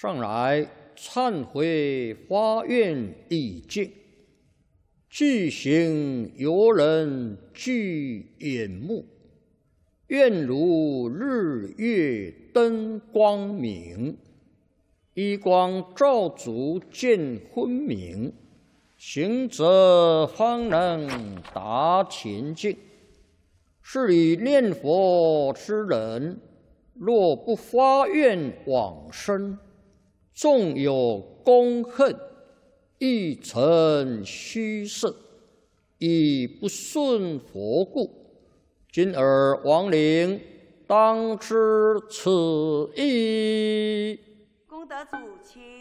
上来忏悔发愿已尽，具行游人具眼目，愿如日月灯光明，一光照足见昏明，行者方能达前境。是以念佛之人，若不发愿往生，纵有功恨，亦成虚设，以不顺佛故。今尔亡灵当知此意。 功德主，请。